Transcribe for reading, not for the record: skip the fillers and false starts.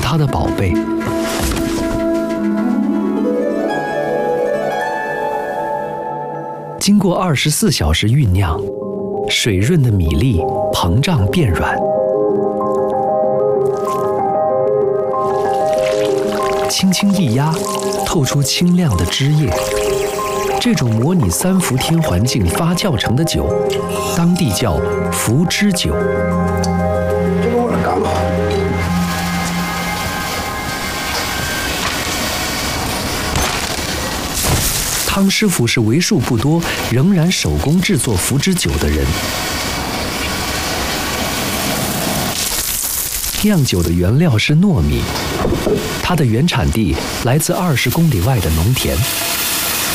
他的宝贝。经过24小时酝酿，水润的米粒膨胀变软，轻轻一压，透出清亮的汁液。这种模拟3伏天环境发酵成的酒，当地叫伏脂酒。 这个味儿刚好。 汤师傅是为数不多仍然手工制作伏脂酒的人。酿酒的原料是糯米，它的原产地来自20公里外的农田。